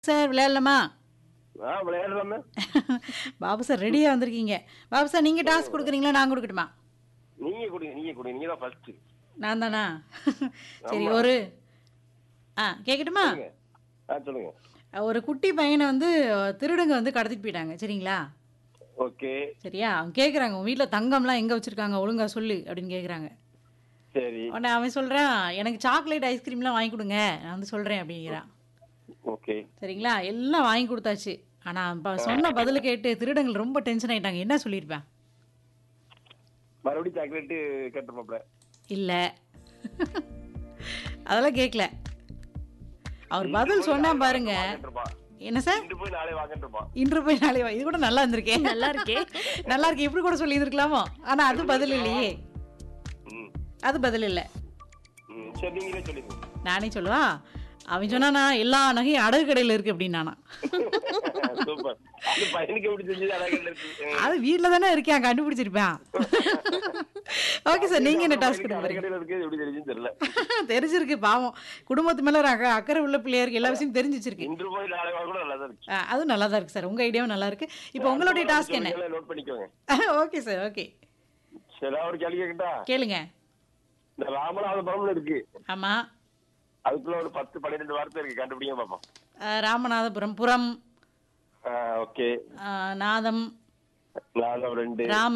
Sir விளையாடலாமா? விளையாடலாமே. Babu sir ரெடியா வந்திருக்கீங்க. பாபு சார் நீங்க டாஸ்க் கொடுக்குறீங்களா நான் கொடுக்கட்டுமா? நீங்க கொடுங்க, நீங்க கொடுங்க. நீங்க தான் ஃபர்ஸ்ட். நான் தானா? சரி ஆமா. ஒரு கேட்கட்டுமா? சொல்லுங்க. சொல்லுங்க. ஒரு குட்டி பையனை வந்து திருடங்க வந்து கடத்திட்டு போயிட்டாங்க சரிங்களா? ஓகே. சரியா? அவங்க கேட்குறாங்க உன் வீட்டில் தங்கம்லாம் எங்கே வச்சுருக்காங்க ஒழுங்கா சொல்லு அப்படின்னு கேட்குறாங்க. சரி. உடனே அவன் சொல்கிறான் எனக்கு சாக்லேட் ஐஸ்கிரீம்லாம் வாங்கி கொடுங்க நான் வந்து சொல்கிறேன் அப்படிங்கிறான். ஓகே. சரிங்களா? எல்லாம் வாங்கி கொடுத்தாச்சு. ஆனால் இப்போ சொன்ன பதிலை கேட்டு திருடங்கள் ரொம்ப டென்ஷன் ஆகிட்டாங்க. என்ன சொல்லியிருப்பேன்? மறுபடியும் சாக்லேட் கேட்டுருப்பாப்ல. இல்லை அதெல்லாம் கேட்கல. அவர் பதில் சொன்னா பாருங்க. என்ன சார்? இன்று போய் நாளை வாங்கிட்டு இருப்பான். இன்று போய் நாளை இது கூட நல்லா இருந்திருக்கேன். நல்லா இருக்கே. நல்லா இருக்கு இப்படி கூட சொல்லி இருந்திருக்கலாமோ. ஆனா அது பதில் இல்லையே. ம். அது பதில் இல்லை. சரி நீங்களே சொல்லுங்க. நானே சொல்லுவா. அவன் சொன்னானா எல்லா நகையும் அடகு கடையில் இருக்கு அப்படின்னானா. சூப்பர். அந்த பையனுக்கு எப்படி தெரிஞ்சது அழகா இருக்கு. அது வீட்டில் தானே இருக்கேன் கண்டுபிடிச்சிருப்பேன். ஓகே சார் நீங்க என்ன டாஸ்க் கொடுக்க போறீங்க? அழகா இருக்கு எப்படி தெரிஞ்சுன்னு தெரியல. தெரிஞ்சிருக்கு பாவம். குடும்பத்து மேல அக்கறை உள்ள பிள்ளையாருக்கு எல்லா விஷயம் தெரிஞ்சு வச்சிருக்கு. இன்று போய் நாளை வாங்க கூட நல்லா தான் இருக்கு. அதுவும் நல்லா தான் இருக்கு சார். உங்க ஐடியாவும் நல்லா இருக்கு. இப்போ உங்களுடைய டாஸ்க் என்ன? நோட் பண்ணிக்கோங்க. Okay sir okay. சரி ஒரு கேள்வி கேட்கட்டா? கேளுங்க. இந்த ராமநாதபுரம்னு இருக்கு. ஆமா. அதுக்குள்ள ஒரு 10-12 வார்த்தை இருக்கு, கண்டுபிடிங்க பாப்போம். ராமநாதபுரம் புரம். ஓகே. நாதம். நாதம் 2. ராம.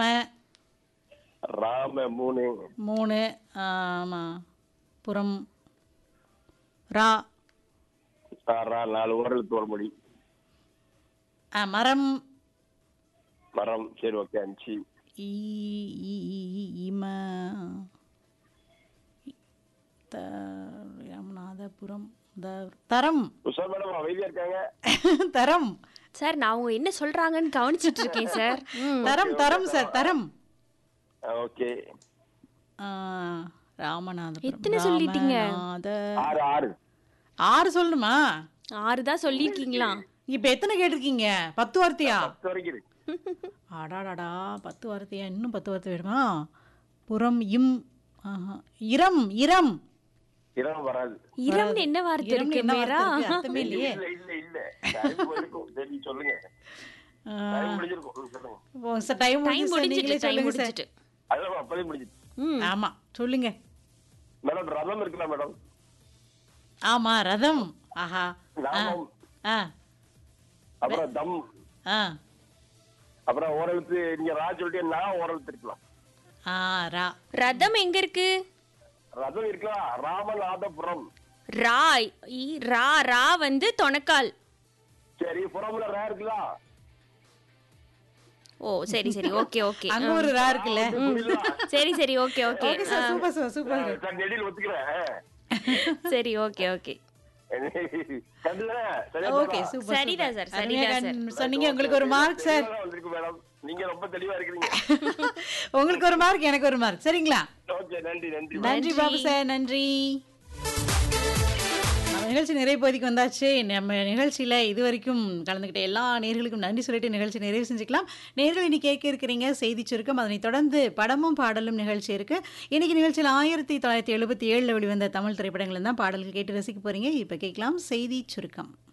ராம 3. 3. ஆமா. புரம். ரா. 4 ஓரலுக்கு ஒரு மொழி. மரம். மரம். சரி ஓகே 5. இம. ராமநாதபுரம் தரம். உஷா மேடம் அமைதியா இருக்காங்க. தரம். சார் நான் அவங்க என்ன சொல்றாங்கன்னு கவனிச்சிட்டு இருக்கேன் சார். தரம் தரம் சார் தரம். ஓகே. ராமநாதபுரம். எத்தனை சொல்லிட்டீங்க? 6. 6 சொல்லணுமா? 6 தான் சொல்லிருக்கீங்களா? இப்ப எத்தனை கேட்டிருக்கீங்க? 10 வார்த்தையா? 10 வரைக்கும் இருக்கு. அடாடாடா 10 வார்த்தையா? இன்னும் 10 வார்த்தை வேணுமா? புறம் இம். இரம். இரம். இடம் வராது. இரம்னு என்ன வார்த்தை இருக்கு மேரா? அர்த்தமே இல்லையே. இல்ல இல்ல இல்ல. டைம் போயிருக்கும். சரி சொல்லுங்க. டைம் முடிஞ்சிருக்கும். சொல்லுங்க. சார் டைம் டைம் முடிஞ்சிட்டு டைம் முடிஞ்சிட்டு. அதெல்லாம் அப்பவே முடிஞ்சிச்சு. ஆமா சொல்லுங்க. மேடம் ரதம் இருக்குல்ல மேடம்? ஆமா ரதம். ஆஹா. ராமம். அப்புறம் தம். அப்புறம் ஓரளவுக்கு நீங்க ரா சொல்லிட்டு நான் ஓரளவுக்கு இருக்கலாம். ரா. ரதம் எங்க இருக்கு? ரதம் இருக்கலாம். ராமநாதபுரம். ரா ரா ரா வந்து தொணக்கால். சரி புறமுல ரா இருக்கலாம். ஓ சரி சரி ஓகே ஓகே. அங்க ஒரு ரா இருக்குல்ல. சரி சரி okay okay. Okay sir super sir super. நான் நெடில் ஒத்துக்கிறேன். சரி ஓகே ஓகே. Okay super. சரிதான் சார் சரிதான் சார். சொன்னீங்க. உங்களுக்கு ஒரு மார்க் சார். மேடம் நீங்க ரொம்ப தெளிவா இருக்கீங்க. உங்களுக்கு ஒரு மார்க் எனக்கு ஒரு மார்க் சரிங்களா? ஓகே நன்றி நன்றி. நன்றி பாபு சார் நன்றி. நம்ம நிகழ்ச்சி நிறைய பகுதிக்கு வந்தாச்சு. நம்ம நிகழ்ச்சியில் இதுவரைக்கும் கலந்துக்கிட்ட எல்லா நேயர்களுக்கும் நன்றி சொல்லிட்டு நிகழ்ச்சி நிறைவு செஞ்சுக்கலாம். நேயர்கள் இன்னைக்கு கேட்க இருக்கிறீங்க செய்தி சுருக்கம். அதனைத் தொடர்ந்து படமும் பாடலும் நிகழ்ச்சி இருக்கு. இன்னைக்கு நிகழ்ச்சியில் 1977 வெளிவந்த தமிழ் திரைப்படங்கள் தான் பாடல்கள் கேட்டு ரசிக்க போறீங்க. இப்போ கேட்கலாம் செய்தி சுருக்கம்.